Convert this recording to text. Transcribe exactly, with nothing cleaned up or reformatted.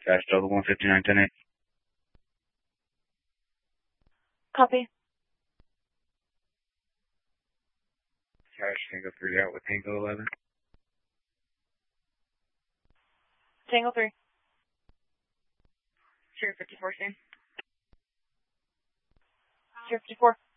Dash Delta one fifty-nine ten eight. Copy. Dash Tango three out with Tango eleven. Tango three. Sure, fifty-four, same. Sure, fifty-four.